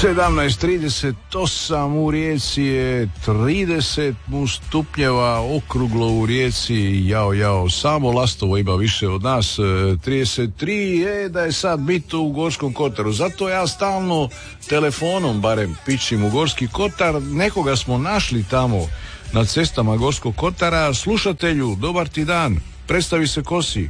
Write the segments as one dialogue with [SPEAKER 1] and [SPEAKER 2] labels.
[SPEAKER 1] 17:38 u Rijeci je 30 stupnjeva, okruglo u Rijeci, jao, samo Lastovo ima više od nas, 33 je da je sad bito u Gorskom Kotaru. Zato ja stalno telefonom barem pičim u Gorski Kotar, nekoga smo našli tamo na cestama Gorskog Kotara. Slušatelju, dobar ti dan, predstavi se ko si.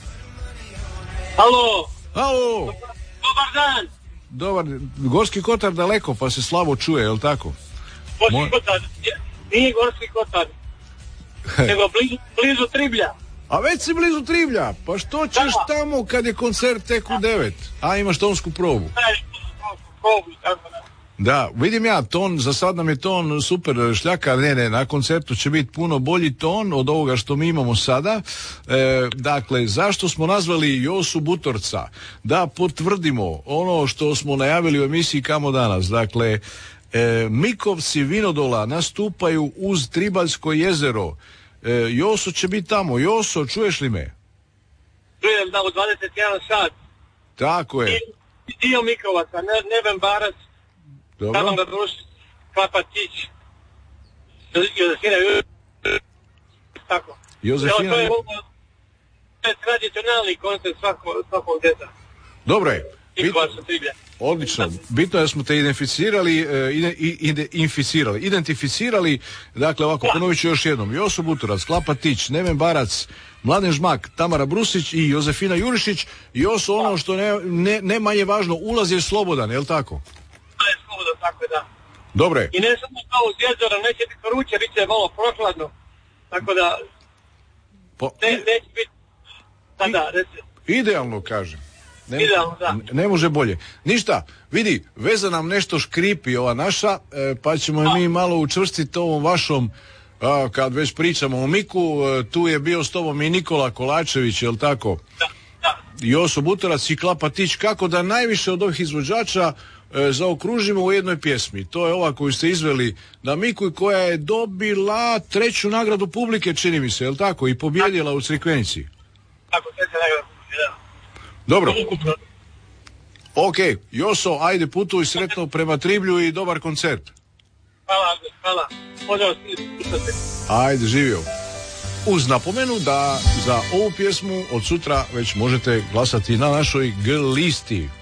[SPEAKER 2] Halo.
[SPEAKER 1] Dobar
[SPEAKER 2] dan.
[SPEAKER 1] Dobar, Gorski Kotar daleko pa se slabo čuje, je li tako?
[SPEAKER 2] Gorski Kotar, nije Gorski Kotar, nego blizu Triblja.
[SPEAKER 1] A već si blizu Triblja, pa što ćeš tamo kad je koncert tek u 9? A imaš tonsku probu. Da, vidim ja, ton, za sad nam je ton super šljaka, ne, na koncertu će biti puno bolji ton od ovoga što mi imamo sada. Dakle, zašto smo nazvali Josu Butorca? Da potvrdimo ono što smo najavili u emisiji Kamo danas. Dakle, Mikovci Vinodola nastupaju uz Tribaljsko jezero. Joso će biti tamo. Joso, čuješ li me?
[SPEAKER 2] Čujem da u 21 sat.
[SPEAKER 1] Tako je.
[SPEAKER 2] Dio Mikovaca, Neven Barac, Tamo ga Bruš, Klapatić, Jozefina tako.
[SPEAKER 1] Jozefina...
[SPEAKER 2] To je tradicionalni koncert svakog djeta.
[SPEAKER 1] Dobro je. Odlično. Bitno je da smo te identificirali. Dakle, ovako, ponovit ću još jednom. Joso Butorac, Klapatić, Neven Barac, Mladen Žmak, Tamara Brusić i Jozefina Jurišić. Joso, ono što ne manje važno, ulaz je slobodan, je li tako?
[SPEAKER 2] Tako je, da.
[SPEAKER 1] Dobre.
[SPEAKER 2] I ne samo kao uz jezero, neće biti vruće, bit će malo prohladno. Tako da neće biti tada, recimo.
[SPEAKER 1] Idealno, kažem.
[SPEAKER 2] Idealno, da.
[SPEAKER 1] Ne može bolje. Ništa, vidi, veza nam nešto škripi ova naša, pa ćemo mi malo učvrstiti ovom vašom, kad već pričamo o Miku, tu je bio s tobom i Nikola Kolačević, je li tako?
[SPEAKER 2] Da.
[SPEAKER 1] Joso Butorac i Klapatić, kako da najviše od ovih izvođača zaokružimo u jednoj pjesmi. To je ova koju ste izveli na Miku i koja je dobila 3. nagradu publike, čini mi se, je li tako? I pobjedila u Crikvenici.
[SPEAKER 2] Tako, 3. nagradu publike, da.
[SPEAKER 1] Dobro. Ok, Joso, ajde putuj sretno prema Triblju i dobar koncert.
[SPEAKER 2] Hvala. Pozdrav.
[SPEAKER 1] Ajde, živio. Uz napomenu da za ovu pjesmu od sutra već možete glasati na našoj G listi.